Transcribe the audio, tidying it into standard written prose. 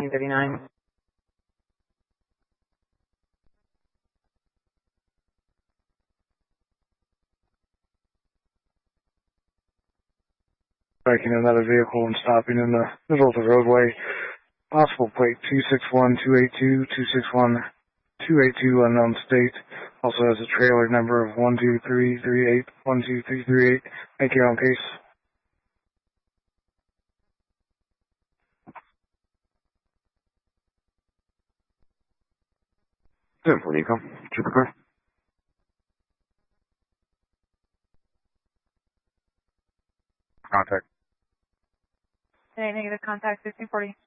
1939. Striking another vehicle and stopping in the middle of the roadway. Possible plate 261282, 261282, unknown state. Also has a trailer number of 12338, 12338. Make your own case. 10-4 Nico. Trooper car. Contact. Negative contact 1540.